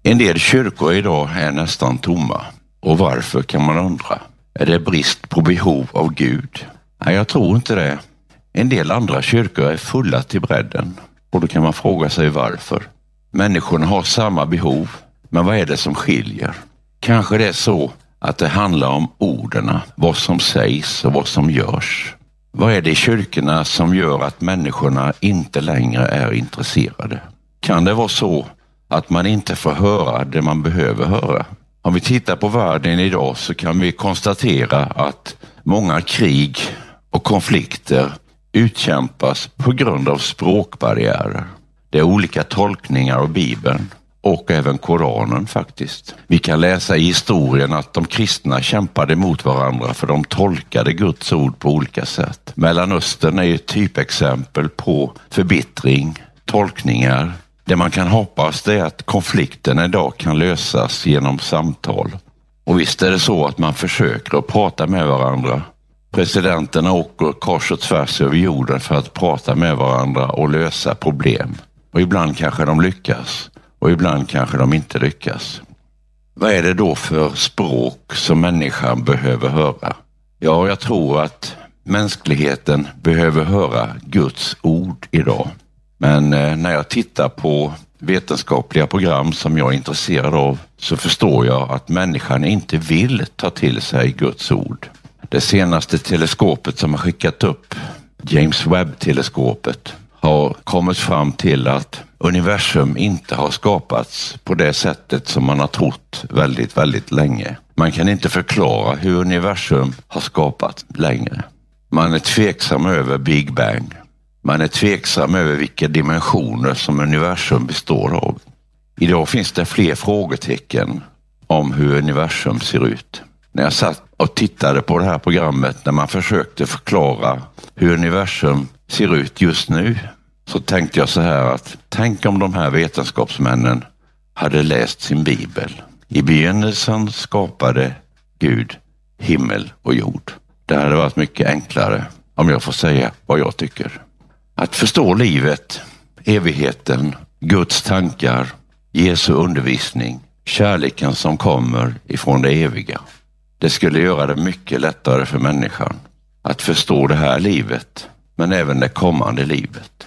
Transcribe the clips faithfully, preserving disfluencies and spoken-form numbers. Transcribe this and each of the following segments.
En del kyrkor idag är nästan tomma. Och varför, kan man undra? Är det brist på behov av Gud? Nej, jag tror inte det. En del andra kyrkor är fulla till bredden. Och då kan man fråga sig varför. Människorna har samma behov, men vad är det som skiljer? Kanske det är så att det handlar om orden, vad som sägs och vad som görs. Vad är det i kyrkorna som gör att människorna inte längre är intresserade? Kan det vara så att man inte får höra det man behöver höra? Om vi tittar på världen idag så kan vi konstatera att många krig och konflikter utkämpas på grund av språkbarriärer. Det är olika tolkningar av Bibeln och även Koranen faktiskt. Vi kan läsa i historien att de kristna kämpade mot varandra för de tolkade Guds ord på olika sätt. Mellanöstern är ett typexempel på förbittring, tolkningar. Det man kan hoppas är att konflikten idag kan lösas genom samtal. Och visst är det så att man försöker att prata med varandra. Presidenterna åker kors och tvärs över jorden för att prata med varandra och lösa problem. Och ibland kanske de lyckas och ibland kanske de inte lyckas. Vad är det då för språk som människan behöver höra? Ja, jag tror att mänskligheten behöver höra Guds ord idag. Men eh, när jag tittar på vetenskapliga program som jag är intresserad av så förstår jag att människan inte vill ta till sig Guds ord. Det senaste teleskopet som har skickat upp, James Webb-teleskopet, har kommit fram till att universum inte har skapats på det sättet som man har trott väldigt, väldigt länge. Man kan inte förklara hur universum har skapats längre. Man är tveksam över Big Bang. Man är tveksam över vilka dimensioner som universum består av. Idag finns det fler frågetecken om hur universum ser ut. När jag satt och tittade på det här programmet, när man försökte förklara hur universum ser ut just nu, så tänkte jag så här att tänk om de här vetenskapsmännen hade läst sin bibel. I begynnelsen skapade Gud himmel och jord. Det hade varit mycket enklare, om jag får säga vad jag tycker. Att förstå livet, evigheten, Guds tankar, Jesu undervisning, kärleken som kommer ifrån det eviga. Det skulle göra det mycket lättare för människan att förstå det här livet, men även det kommande livet.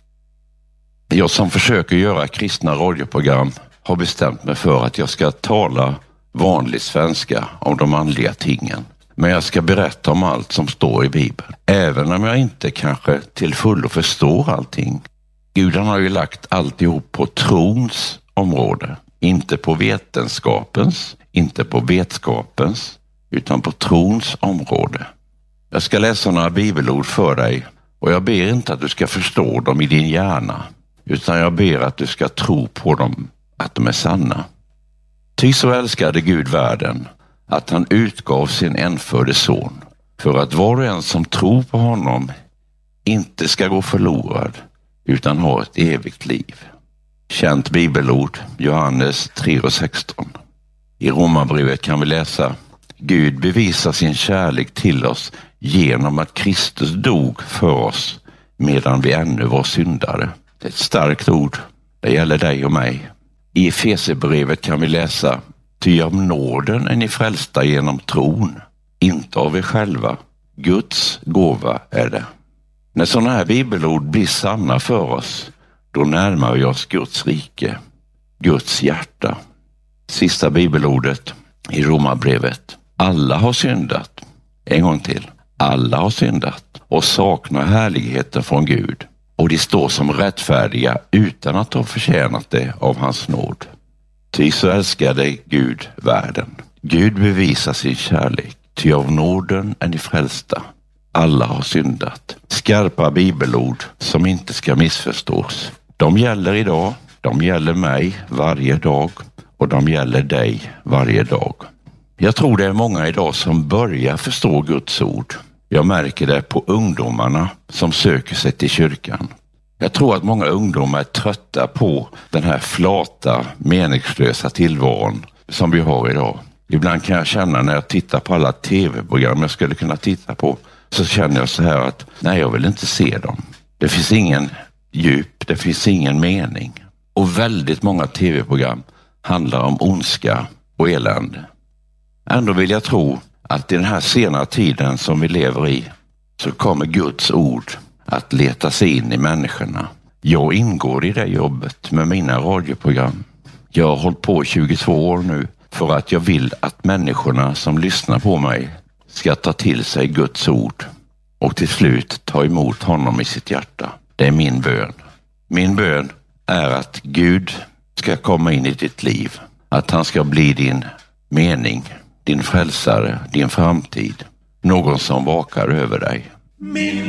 Jag som försöker göra kristna radioprogram har bestämt mig för att jag ska tala vanlig svenska om de andliga tingen. Men jag ska berätta om allt som står i Bibeln. Även om jag inte kanske till fullo förstår allting. Gud har ju lagt alltihop på trons område. Inte på vetenskapens, inte på vetskapens, utan på trons område. Jag ska läsa några bibelord för dig och jag ber inte att du ska förstå dem i din hjärna, utan jag ber att du ska tro på dem, att de är sanna. Ty så älskade Gud världen att han utgav sin enfödde son för att var och en som tror på honom inte ska gå förlorad utan ha ett evigt liv. Känt bibelord, Johannes tre och sexton. I Romarbrevet kan vi läsa: Gud bevisar sin kärlek till oss genom att Kristus dog för oss medan vi ännu var syndare. Det är ett starkt ord. Det gäller dig och mig. I Efesierbrevet kan vi läsa: Ty av nåden är ni frälsta genom tron, inte av er själva. Guds gåva är det. När sådana här bibelord blir sanna för oss, då närmar vi oss Guds rike, Guds hjärta. Sista bibelordet i Romarbrevet: Alla har syndat. En gång till. Alla har syndat och saknar härligheten från Gud. Och de står som rättfärdiga utan att ha förtjänat det av hans nåd. Ty så älskade Gud världen. Gud bevisar sin kärlek. Ty av nåden är ni frälsta. Alla har syndat. Skarpa bibelord som inte ska missförstås. De gäller idag, de gäller mig varje dag och de gäller dig varje dag. Jag tror det är många idag som börjar förstå Guds ord. Jag märker det på ungdomarna som söker sig till kyrkan. Jag tror att många ungdomar är trötta på den här flata, meningslösa tillvaron som vi har idag. Ibland kan jag känna när jag tittar på alla tv-program jag skulle kunna titta på, så känner jag så här att nej, jag vill inte se dem. Det finns ingen djup, det finns ingen mening. Och väldigt många tv-program handlar om ondska och elände. Ändå vill jag tro att i den här sena tiden som vi lever i så kommer Guds ord att leta sig in i människorna. Jag ingår i det jobbet med mina radioprogram. Jag har hållit på tjugotvå år nu för att jag vill att människorna som lyssnar på mig ska ta till sig Guds ord och till slut ta emot honom i sitt hjärta. Det är min bön. Min bön är att Gud ska komma in i ditt liv. Att han ska bli din mening, din frälsare, din framtid. Någon som vakar över dig. Min